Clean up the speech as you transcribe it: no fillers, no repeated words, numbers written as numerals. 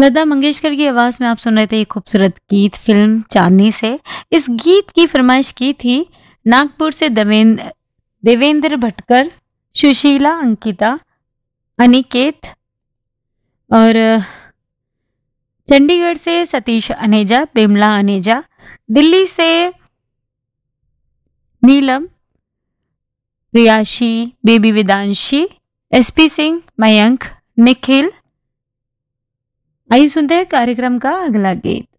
लता मंगेशकर की आवाज में आप सुन रहे थे एक खूबसूरत गीत फिल्म चांदनी से। इस गीत की फरमाइश की थी नागपुर से देवेंद्र भटकर, सुशीला, अंकिता, अनिकेत और चंडीगढ़ से सतीश अनेजा, बिमला अनेजा, दिल्ली से नीलम, रियाशी, बेबी विदांशी, एसपी सिंह, मयंक, निखिल। आइए सुनते हैं कार्यक्रम का अगला गीत।